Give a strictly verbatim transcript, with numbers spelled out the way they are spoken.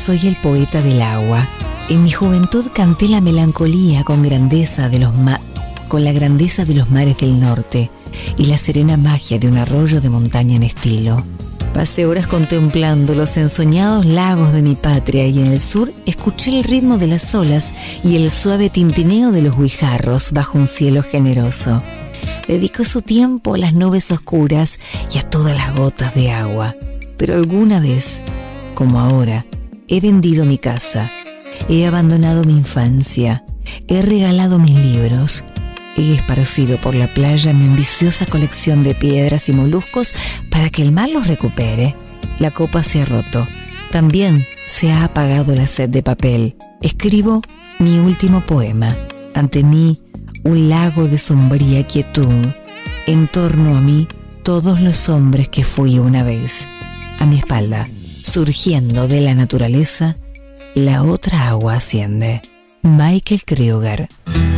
soy el poeta del agua. En mi juventud canté la melancolía con grandeza de los ma- con la grandeza de los mares del norte y la serena magia de un arroyo de montaña en estilo. Pasé horas contemplando los ensoñados lagos de mi patria y en el sur escuché el ritmo de las olas y el suave tintineo de los guijarros bajo un cielo generoso. Dedicó su tiempo a las nubes oscuras y a todas las gotas de agua. Pero alguna vez, como ahora, he vendido mi casa, he abandonado mi infancia, he regalado mis libros, he esparcido por la playa mi ambiciosa colección de piedras y moluscos para que el mar los recupere. La copa se ha roto. También se ha apagado la sed de papel. Escribo mi último poema. Ante mí, un lago de sombría quietud. En torno a mí, todos los hombres que fui una vez. A mi espalda, surgiendo de la naturaleza, la otra agua asciende. Michael Krieger.